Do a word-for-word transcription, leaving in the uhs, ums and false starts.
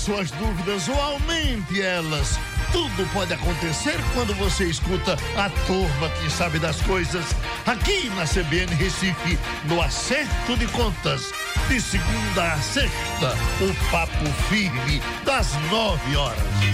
suas dúvidas ou aumente elas. Tudo pode acontecer quando você escuta a turma que sabe das coisas aqui na C B N Recife, no Acerto de Contas. De segunda a sexta, o papo firme das nove horas.